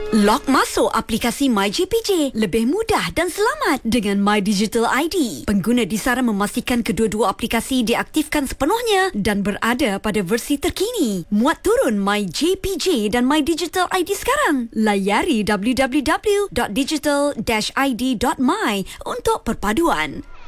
Log masuk aplikasi MyJPJ lebih mudah dan selamat dengan My Digital ID. Pengguna disaran memastikan kedua-dua aplikasi diaktifkan sepenuhnya dan berada pada versi terkini. Muat turun MyJPJ dan My Digital ID sekarang. Layari www.digital-id.my untuk perpaduan.